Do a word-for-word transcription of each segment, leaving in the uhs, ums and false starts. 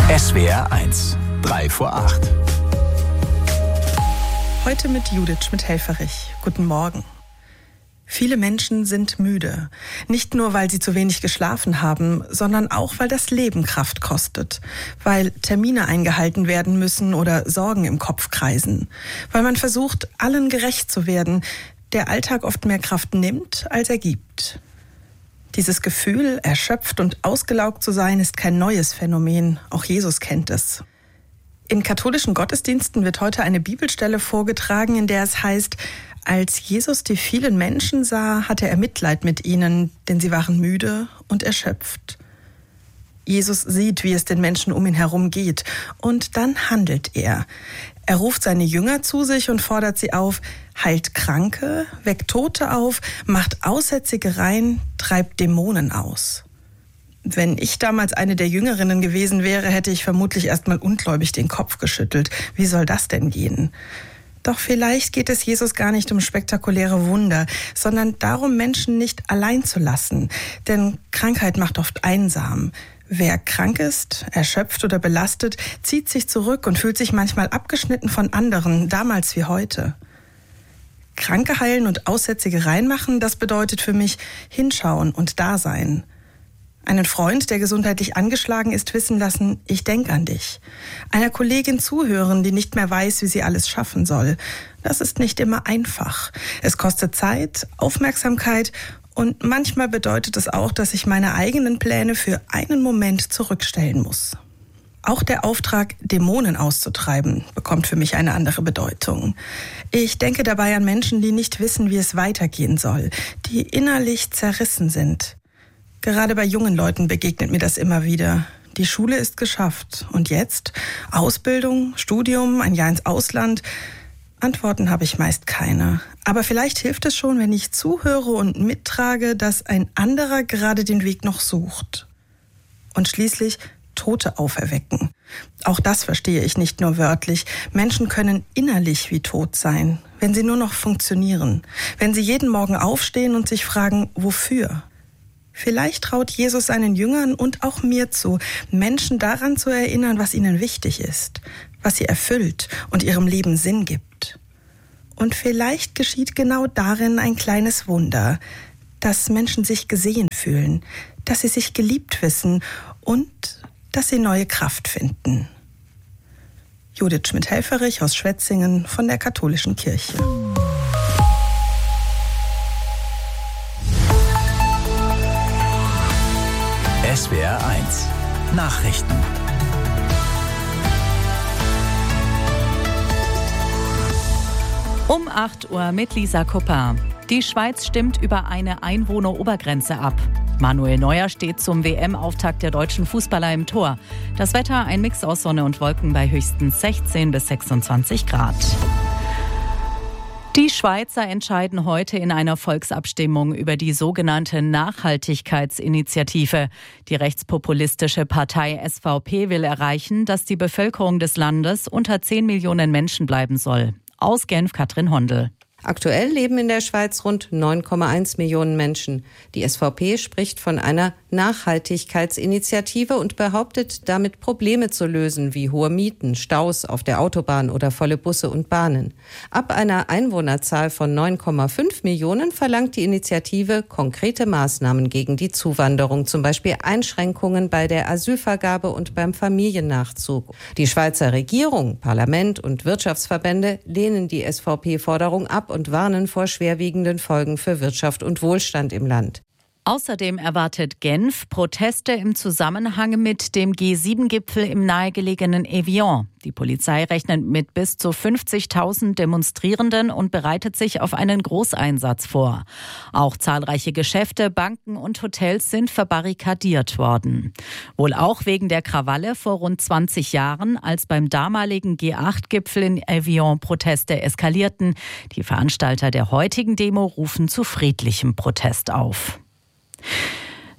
S W R eins, drei vor acht. Heute mit Judith Schmidt-Helferich. Guten Morgen. Viele Menschen sind müde. Nicht nur, weil sie zu wenig geschlafen haben, sondern auch, weil das Leben Kraft kostet. Weil Termine eingehalten werden müssen oder Sorgen im Kopf kreisen. Weil man versucht, allen gerecht zu werden, der Alltag oft mehr Kraft nimmt, als er gibt. Dieses Gefühl, erschöpft und ausgelaugt zu sein, ist kein neues Phänomen. Auch Jesus kennt es. In katholischen Gottesdiensten wird heute eine Bibelstelle vorgetragen, in der es heißt: Als Jesus die vielen Menschen sah, hatte er Mitleid mit ihnen, denn sie waren müde und erschöpft. Jesus sieht, wie es den Menschen um ihn herum geht, und dann handelt er. Er ruft seine Jünger zu sich und fordert sie auf: heilt Kranke, weckt Tote auf, macht Aussätzige rein, treibt Dämonen aus. Wenn ich damals eine der Jüngerinnen gewesen wäre, hätte ich vermutlich erstmal ungläubig den Kopf geschüttelt. Wie soll das denn gehen? Doch vielleicht geht es Jesus gar nicht um spektakuläre Wunder, sondern darum, Menschen nicht allein zu lassen. Denn Krankheit macht oft einsam. Wer krank ist, erschöpft oder belastet, zieht sich zurück und fühlt sich manchmal abgeschnitten von anderen, damals wie heute. Kranke heilen und Aussätzige reinmachen, das bedeutet für mich hinschauen und da sein. Einen Freund, der gesundheitlich angeschlagen ist, wissen lassen: ich denke an dich. Einer Kollegin zuhören, die nicht mehr weiß, wie sie alles schaffen soll. Das ist nicht immer einfach. Es kostet Zeit, Aufmerksamkeit und manchmal bedeutet es auch, dass ich meine eigenen Pläne für einen Moment zurückstellen muss. Auch der Auftrag, Dämonen auszutreiben, bekommt für mich eine andere Bedeutung. Ich denke dabei an Menschen, die nicht wissen, wie es weitergehen soll, die innerlich zerrissen sind. Gerade bei jungen Leuten begegnet mir das immer wieder. Die Schule ist geschafft. Und jetzt? Ausbildung, Studium, ein Jahr ins Ausland? Antworten habe ich meist keine. Aber vielleicht hilft es schon, wenn ich zuhöre und mittrage, dass ein anderer gerade den Weg noch sucht. Und schließlich Tote auferwecken. Auch das verstehe ich nicht nur wörtlich. Menschen können innerlich wie tot sein, wenn sie nur noch funktionieren. Wenn sie jeden Morgen aufstehen und sich fragen, wofür? Vielleicht traut Jesus seinen Jüngern und auch mir zu, Menschen daran zu erinnern, was ihnen wichtig ist, was sie erfüllt und ihrem Leben Sinn gibt. Und vielleicht geschieht genau darin ein kleines Wunder, dass Menschen sich gesehen fühlen, dass sie sich geliebt wissen und dass sie neue Kraft finden. Judith Schmidt-Helferich aus Schwetzingen von der Katholischen Kirche. S W R eins Nachrichten. Um acht Uhr mit Lisa Kupper. Die Schweiz stimmt über eine Einwohnerobergrenze ab. Manuel Neuer steht zum W M-Auftakt der deutschen Fußballer im Tor. Das Wetter: ein Mix aus Sonne und Wolken bei höchstens sechzehn bis sechsundzwanzig Grad. Die Schweizer entscheiden heute in einer Volksabstimmung über die sogenannte Nachhaltigkeitsinitiative. Die rechtspopulistische Partei S V P will erreichen, dass die Bevölkerung des Landes unter zehn Millionen Menschen bleiben soll. Aus Genf, Katrin Hondel. Aktuell leben in der Schweiz rund neun Komma eins Millionen Menschen. Die S V P spricht von einer Nachhaltigkeitsinitiative und behauptet, damit Probleme zu lösen, wie hohe Mieten, Staus auf der Autobahn oder volle Busse und Bahnen. Ab einer Einwohnerzahl von neun Komma fünf Millionen verlangt die Initiative konkrete Maßnahmen gegen die Zuwanderung, zum Beispiel Einschränkungen bei der Asylvergabe und beim Familiennachzug. Die Schweizer Regierung, Parlament und Wirtschaftsverbände lehnen die S V P-Forderung ab und warnen vor schwerwiegenden Folgen für Wirtschaft und Wohlstand im Land. Außerdem erwartet Genf Proteste im Zusammenhang mit dem G sieben Gipfel im nahegelegenen Evian. Die Polizei rechnet mit bis zu fünfzigtausend Demonstrierenden und bereitet sich auf einen Großeinsatz vor. Auch zahlreiche Geschäfte, Banken und Hotels sind verbarrikadiert worden. Wohl auch wegen der Krawalle vor rund zwanzig Jahren, als beim damaligen G acht Gipfel in Evian Proteste eskalierten. Die Veranstalter der heutigen Demo rufen zu friedlichem Protest auf.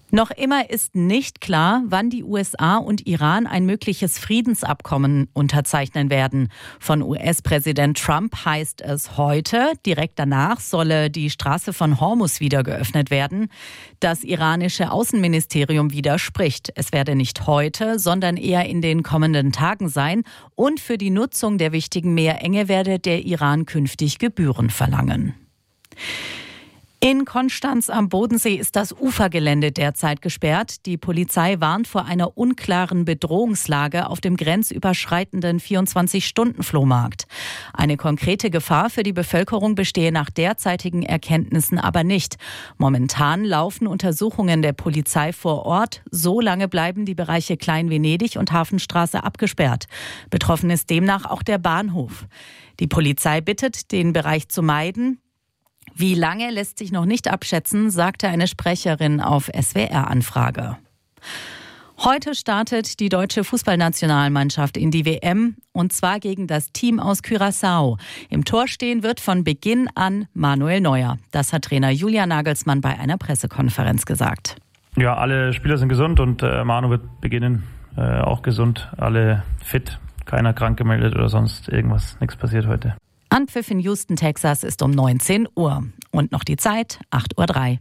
Noch immer ist nicht klar, wann die U S A und Iran ein mögliches Friedensabkommen unterzeichnen werden. Von U S-Präsident Trump heißt es heute, direkt danach solle die Straße von Hormuz wieder geöffnet werden. Das iranische Außenministerium widerspricht. Es werde nicht heute, sondern eher in den kommenden Tagen sein. Und für die Nutzung der wichtigen Meerenge werde der Iran künftig Gebühren verlangen. In Konstanz am Bodensee ist das Ufergelände derzeit gesperrt. Die Polizei warnt vor einer unklaren Bedrohungslage auf dem grenzüberschreitenden vierundzwanzig-Stunden-Flohmarkt. Eine konkrete Gefahr für die Bevölkerung bestehe nach derzeitigen Erkenntnissen aber nicht. Momentan laufen Untersuchungen der Polizei vor Ort. So lange bleiben die Bereiche Klein-Venedig und Hafenstraße abgesperrt. Betroffen ist demnach auch der Bahnhof. Die Polizei bittet, den Bereich zu meiden. Wie lange lässt sich noch nicht abschätzen, sagte eine Sprecherin auf S W R-Anfrage. Heute startet die deutsche Fußballnationalmannschaft in die W M und zwar gegen das Team aus Curaçao. Im Tor stehen wird von Beginn an Manuel Neuer. Das hat Trainer Julian Nagelsmann bei einer Pressekonferenz gesagt. Ja, alle Spieler sind gesund und äh, Manu wird beginnen, äh, auch gesund, alle fit, keiner krank gemeldet oder sonst irgendwas, nichts passiert heute. Anpfiff in Houston, Texas ist um neunzehn Uhr. Und noch die Zeit, acht Uhr drei.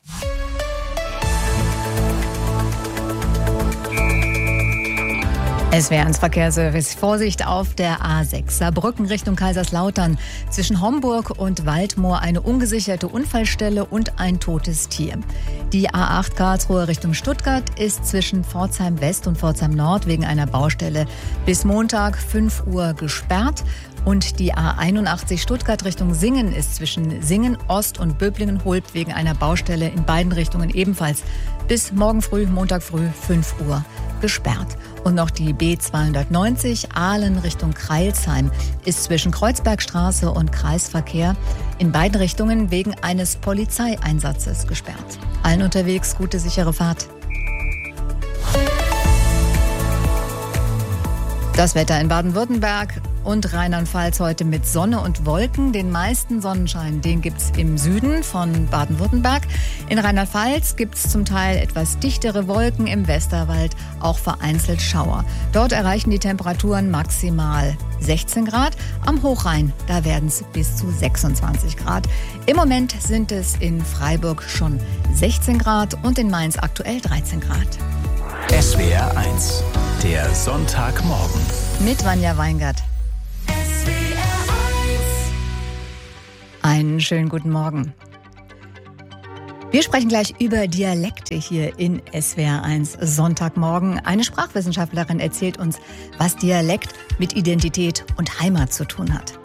S W R eins Verkehrsservice. Vorsicht auf der A sechs. Saarbrücken Richtung Kaiserslautern. Zwischen Homburg und Waldmoor eine ungesicherte Unfallstelle und ein totes Tier. Die A acht Karlsruhe Richtung Stuttgart ist zwischen Pforzheim West und Pforzheim Nord wegen einer Baustelle bis Montag fünf Uhr gesperrt. Und die A einundachtzig Stuttgart Richtung Singen ist zwischen Singen Ost und Böblingen-Holb wegen einer Baustelle in beiden Richtungen ebenfalls bis morgen früh, Montag früh, fünf Uhr gesperrt. Und noch die B zweihundertneunzig Aalen Richtung Crailsheim ist zwischen Kreuzbergstraße und Kreisverkehr in beiden Richtungen wegen eines Polizeieinsatzes gesperrt. Allen unterwegs gute, sichere Fahrt. Das Wetter in Baden-Württemberg und Rheinland-Pfalz heute mit Sonne und Wolken. Den meisten Sonnenschein, den gibt's im Süden von Baden-Württemberg. In Rheinland-Pfalz gibt's zum Teil etwas dichtere Wolken, im Westerwald auch vereinzelt Schauer. Dort erreichen die Temperaturen maximal sechzehn Grad. Am Hochrhein, da werden es bis zu sechsundzwanzig Grad. Im Moment sind es in Freiburg schon sechzehn Grad und in Mainz aktuell dreizehn Grad. S W R eins, der Sonntagmorgen. Mit Vanja Weingart. Einen schönen guten Morgen. Wir sprechen gleich über Dialekte hier in S W R eins Sonntagmorgen. Eine Sprachwissenschaftlerin erzählt uns, was Dialekt mit Identität und Heimat zu tun hat.